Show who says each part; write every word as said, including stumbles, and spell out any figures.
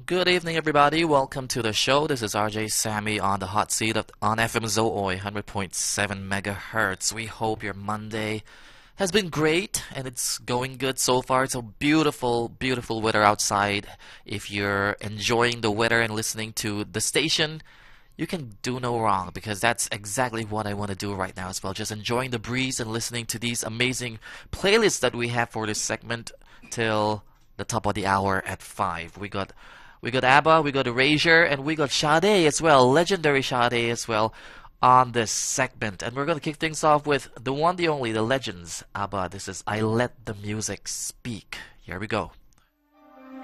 Speaker 1: Good evening, everybody. Welcome to the show. This is R J Sammy on the hot seat of, on F M Zooi one hundred point seven megahertz. We hope your Monday has been great and it's going good so far. It's a beautiful, beautiful weather outside. If you're enjoying the weather and listening to the station, you can do no wrong because that's exactly what I want to do right now as well. Just enjoying the breeze and listening to these amazing playlists that we have for this segment till the top of the hour at five. We got we got ABBA, we got Erasure, and we got Sade as well, legendary Sade as well on this segment. And we're going to kick things off with the one, the only, the legends, ABBA. This is I Let the Music Speak. Here we go.